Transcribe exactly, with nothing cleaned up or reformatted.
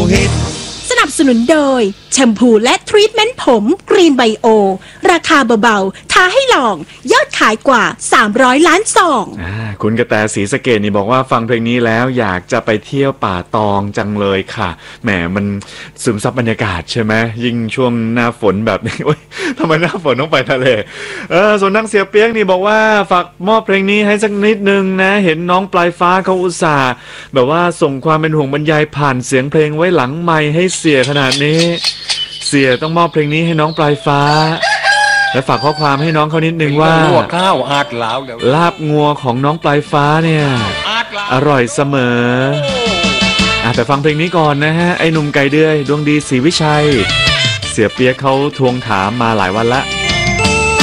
ฮิตสนับสนุนโดยแชมพูและทรีทเมนต์ผมกรีนไบโอราคาเบาๆท้าให้ลองยอดขายกว่าสามร้อยล้านซองอ่าคุณกระแตศรีสะเกษนี่บอกว่าฟังเพลงนี้แล้วอยากจะไปเที่ยวป่าตองจังเลยค่ะแหมมันซึมซับบรรยากาศใช่ไหมยิ่งช่วงหน้าฝนแบบนี้โอ๊ยทำไมหน้าฝนต้องไปทะเลเออส่วนนักเสียเปียกนี่บอกว่าฝากมอบเพลงนี้ให้สักนิดนึงนะเห็นน้องปลายฟ้าเขาอุตส่าห์แบบว่าส่งความเป็นห่วงบรรยายผ่านเสียงเพลงไว้หลังไมค์ให้เสียขนาดนี้เสียต้องมอบเพลงนี้ให้น้องปลายฟ้าและฝากข้อความให้น้องเขานิดนึงว่าลวกข้าวอาดลาวลาบงัวของน้องปลายฟ้าเนี่ยอร่อยเสมออ่ะแต่ฟังเพลงนี้ก่อนนะฮะไอ้หนุ่มไก่เดือยดวงดีศรีวิชัยเสียเปียกเขาทวงถามมาหลายวันละ